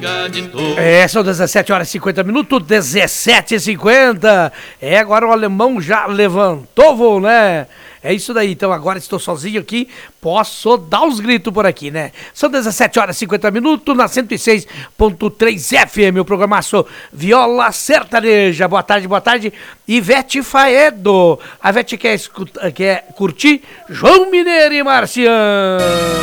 São 17 horas e 50 minutos, 17h50. Agora o alemão já levantou voo, né? É isso daí, então agora estou sozinho aqui, posso dar os gritos por aqui, né? São 17 horas e 50 minutos na 106.3 FM, o programaço Viola Sertaneja. Boa tarde, Ivete Faedo. A Ivete quer curtir João Mineiro e Marciano.